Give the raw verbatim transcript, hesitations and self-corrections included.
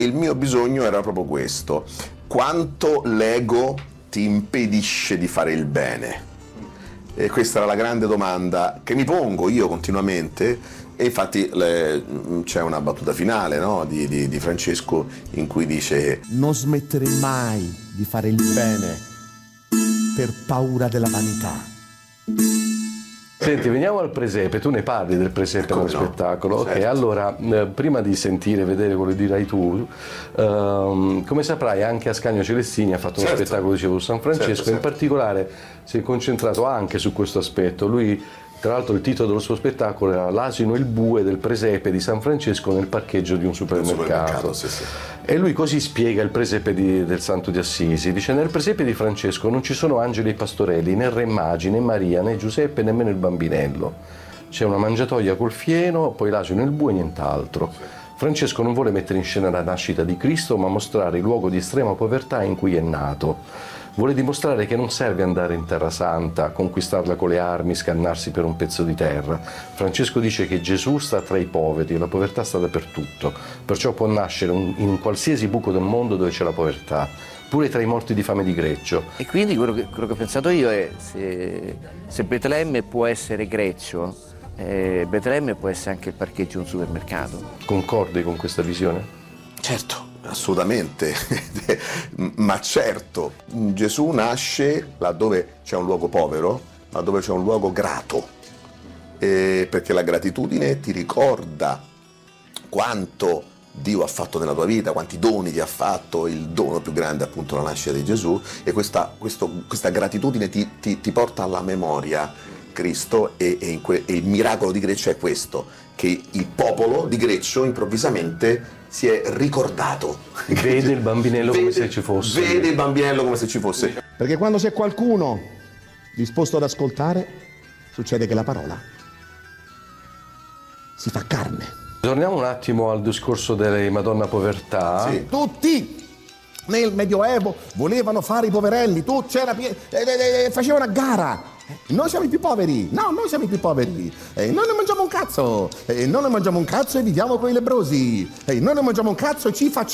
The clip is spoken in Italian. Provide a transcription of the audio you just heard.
Il mio bisogno era proprio questo: quanto l'ego ti impedisce di fare il bene? E questa era la grande domanda che mi pongo io continuamente, e infatti le, c'è una battuta finale, no, di, di, di Francesco in cui dice: non smettere mai di fare il bene per paura della vanità. Senti, veniamo al presepe. Tu ne parli del presepe nello no? spettacolo. Ok, Certo. allora, eh, prima di sentire, vedere quello che dirai tu, ehm, come saprai anche Ascanio Celestini ha fatto uno Certo. spettacolo, dicevo, su San Francesco, Certo, in certo. particolare si è concentrato anche su questo aspetto. Lui, tra l'altro, il titolo del suo spettacolo era L'asino e il bue del presepe di San Francesco nel parcheggio di un supermercato. supermercato, sì, sì. E lui così spiega il presepe di, del Santo di Assisi. Dice: nel presepe di Francesco non ci sono angeli e pastorelli, né Re Magi, né Maria, né Giuseppe, nemmeno il bambinello. C'è una mangiatoia col fieno, poi l'asino e il bue e nient'altro. Francesco non vuole mettere in scena la nascita di Cristo, ma mostrare il luogo di estrema povertà in cui è nato. Vuole dimostrare che non serve andare in Terra Santa, conquistarla con le armi, scannarsi per un pezzo di terra. Francesco dice che Gesù sta tra i poveri e la povertà sta dappertutto, perciò può nascere un, in qualsiasi buco del mondo dove c'è la povertà, pure tra i morti di fame e di greccio. E quindi quello che, quello che ho pensato io è: se, se Betlemme può essere Greccio, eh, Betlemme può essere anche il parcheggio di un supermercato. Concordi con questa visione? Certo, assolutamente, ma certo, Gesù nasce laddove c'è un luogo povero, laddove c'è un luogo grato, eh, perché la gratitudine ti ricorda quanto Dio ha fatto nella tua vita, quanti doni ti ha fatto. Il dono più grande è appunto la nascita di Gesù, e questa, questo, questa gratitudine ti, ti, ti porta alla memoria Cristo, e, e, in que, e il miracolo di Greccio è questo, che il popolo di Greccio improvvisamente si è ricordato. Vede il bambinello come se ci fosse. Vede il bambinello come se ci fosse. Perché quando c'è qualcuno disposto ad ascoltare, succede che la parola si fa carne. Torniamo un attimo al discorso delle Madonna Povertà. Sì. Tutti nel Medioevo volevano fare i poverelli, tu c'era pie- eh, eh, eh, facevano a gara. Noi siamo i più poveri, no, noi siamo i più poveri, eh, noi ne mangiamo un cazzo, eh, noi ne mangiamo un cazzo e viviamo con i lebbrosi, eh, noi ne mangiamo un cazzo e ci facciamo